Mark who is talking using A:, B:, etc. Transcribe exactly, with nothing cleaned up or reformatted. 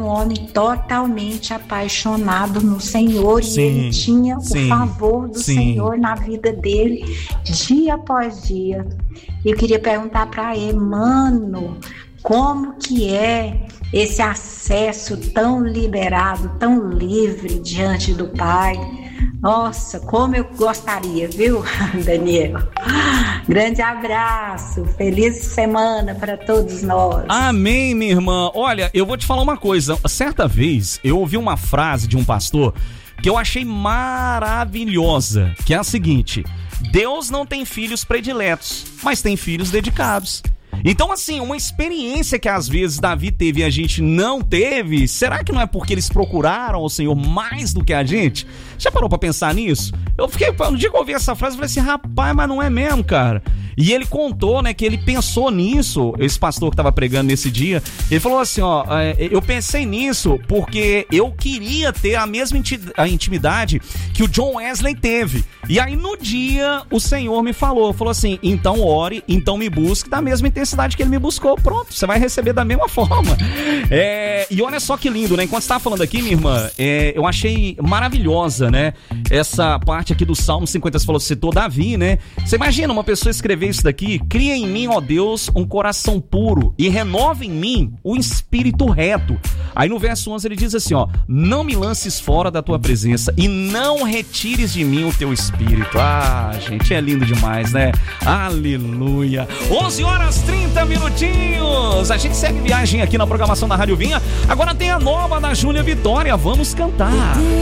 A: homem totalmente apaixonado no Senhor,
B: sim,
A: e ele tinha
B: sim,
A: o favor do
B: sim.
A: Senhor na vida dele, dia após dia. Eu queria perguntar para ele, mano, como que é esse acesso tão liberado, tão livre diante do Pai? Nossa, como eu gostaria, viu, Daniel? Grande abraço, feliz semana para todos nós.
B: Amém, minha irmã. Olha, eu vou te falar uma coisa. Certa vez, eu ouvi uma frase de um pastor que eu achei maravilhosa, que é a seguinte: Deus não tem filhos prediletos, mas tem filhos dedicados. Então, assim, uma experiência que às vezes Davi teve e a gente não teve, será que não é porque eles procuraram o Senhor mais do que a gente? Já parou pra pensar nisso? Eu fiquei, no dia que eu ouvi essa frase, eu falei assim, rapaz, mas não é mesmo, cara. E ele contou, né, que ele pensou nisso, esse pastor que tava pregando nesse dia, ele falou assim, ó, eu pensei nisso porque eu queria ter a mesma intimidade que o John Wesley teve. E aí no dia o Senhor me falou, falou assim, então ore, então me busque da mesma intensidade que ele me buscou. Pronto, você vai receber da mesma forma. É, e olha só que lindo, né? Enquanto você tava falando aqui, minha irmã, é, eu achei maravilhosa, né? Essa parte aqui do Salmo cinquenta, você falou, citou Davi, né? Você imagina uma pessoa escrever isso daqui: cria em mim, ó Deus, um coração puro e renova em mim o espírito reto. Aí no verso onze ele diz assim, ó, não me lances fora da tua presença e não retires de mim o teu espírito. Ah, gente, é lindo demais, né? Aleluia. onze horas trinta minutinhos. A gente segue viagem aqui na programação da Rádio Vinha. Agora tem a nova da Júlia Vitória. Vamos cantar.